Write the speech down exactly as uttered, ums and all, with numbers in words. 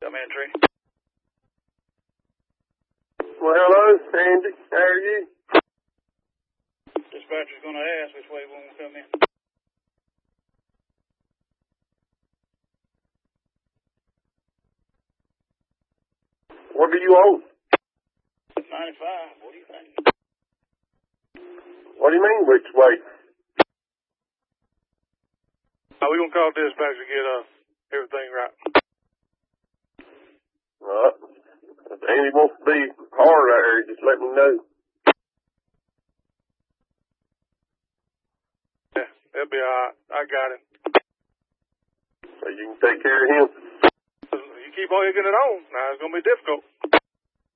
Come in, Tree. Well, hello, Sandy. How are you? Dispatcher's going to ask which way we want to come in. What do you own? ninety-five. What do you think? What do you mean, which way? Are we going to call dispatcher to get uh, everything right? Uh, if Andy wants to be hard out here, just let me know. Yeah, that'll be all right. I got him. So you can take care of him. You keep on egging it on. Now it's going to be difficult.